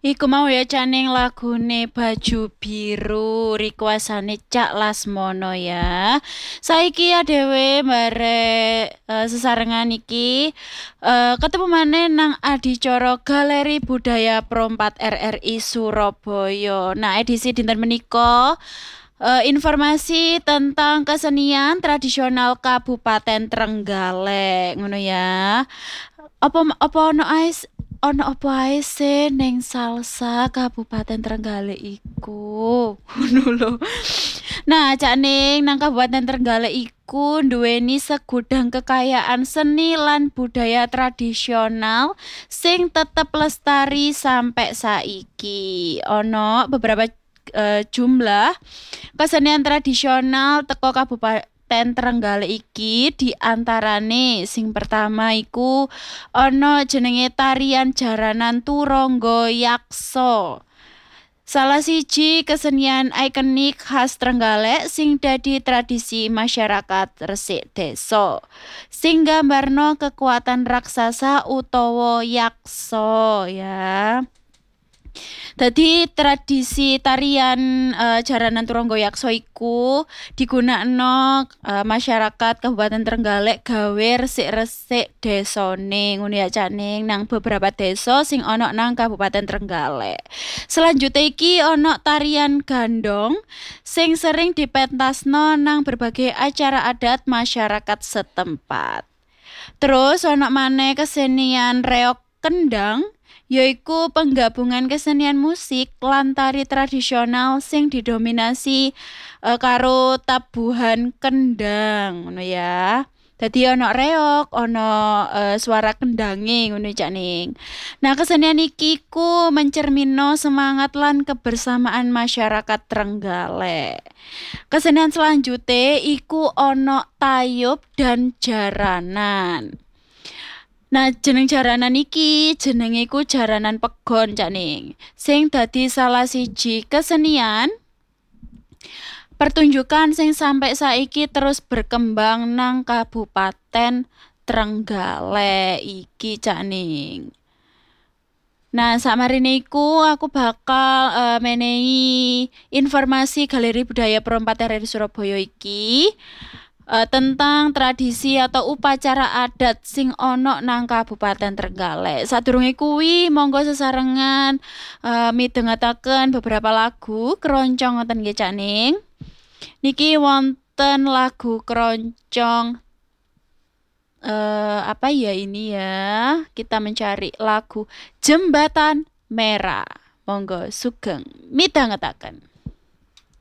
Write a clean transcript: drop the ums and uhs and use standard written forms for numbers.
Iku mau ya Caning lagune Baju Biru requestane Cak Lasmono ya. Saiki ya dhewe barek sesarengan iki ketemu maneh nang adicara Galeri Budaya Pro 4 RRI Surabaya. Nah, edisi dinten menika informasi tentang kesenian tradisional Kabupaten Trenggalek ngono ya. Apa ono apa ae sih ning Salsa Kabupaten Trenggalek iku. Ngono lho. Nah, Cak Ning nang Kabupaten Trenggalek iku nduweni segudang kekayaan seni lan budaya tradisional sing tetep lestari sampai saiki. Ono beberapa jumlah kesenian tradisional teko Kabupaten Trenggalek iki diantarane sing pertama iku ana jenenge tarian jaranan Turangga Yaksa. Salah siji kesenian ikonik khas Trenggalek sing dadi tradisi masyarakat resik desa. Sing gambarno kekuatan raksasa utawa yaksa ya. Dadi tradisi tarian jaranan Turangga Yaksa iku digunakno masyarakat Kabupaten Trenggalek gawe resik-resik desane ngono ya Caning nang beberapa desa sing ana nang Kabupaten Trenggalek. Selanjutnya iki ana tarian gandong sing sering dipentasno nang berbagai acara adat masyarakat setempat. Terus ana maneh kesenian reok kendang yaiku penggabungan kesenian musik lan tari tradisional sing didominasi karo tabuhan kendang ngono ya. Dadi ana reok, ana suara kendange ngono Cak Ning. Nah, kesenian iki ku mencerminno semangat lan kebersamaan masyarakat Trenggalek. Kesenian selanjutnya iku ana tayub dan jaranan. Nah, jeneng jaranan iki jenenge iku jaranan pegon Cak Ning. Sing dadi salah siji kesenian pertunjukan sing sampai saiki terus berkembang nang Kabupaten Trenggalek iki Cak Ning. Nah, sakmarine iku aku bakal menehi informasi Galeri Budaya Pro 4 RRI Surabaya iki tentang tradisi atau upacara adat sing ono nang Kabupaten Trenggalek. Sadurunge kuwi monggo sesarengan midhangetaken beberapa lagu keroncong ngoten nggih Cak Ning. Niki wonten lagu keroncong apa ya ini ya? Kita mencari lagu Jembatan Merah. Monggo sugeng midhangetaken.